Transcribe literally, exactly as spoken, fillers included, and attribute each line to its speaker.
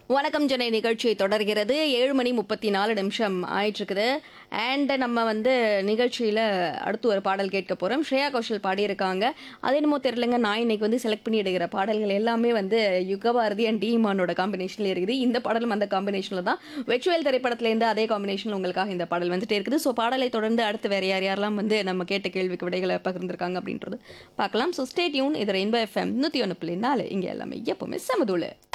Speaker 1: வணக்கம் சென்னை நிகழ்ச்சி தொடர்கிறது. ஏழு மணி முப்பத்தி நாலு நிமிஷம் ஆயிட்டிருக்குது. அண்ட் நம்ம வந்து நிகழ்ச்சியில அடுத்து ஒரு பாடல் கேட்க போறோம். ஸ்ரேயா கோஷல் பாடியிருக்காங்க. அது என்னமோ தெரியலங்க, நான் இன்னைக்கு வந்து செலக்ட் பண்ணி எடுக்கிற பாடல்கள் எல்லாமே வந்து யுகபாரதி அண்ட் டி இமானோட காம்பினேஷன்ல இருக்குது. இந்த பாடலும் அந்த காம்பினேஷன்ல தான். வெச்சுவல் திரைப்படத்திலேருந்து அதே காம்பினேஷன்ல உங்களுக்காக இந்த பாடல் வந்துட்டே இருக்குது. ஸோ பாடலை தொடர்ந்து அடுத்து வேற யார் யாரெல்லாம் வந்து நம்ம கேட்ட கேள்விக்கு விடைகளை பகிர்ந்திருக்காங்க அப்படின்றது பார்க்கலாம். So stay tune. இது ரெயின்போ எஃப்எம் நூற்றி ஒன்று புள்ளி நாலு. இங்கே எல்லாமே எப்பவுமே சமதூளு.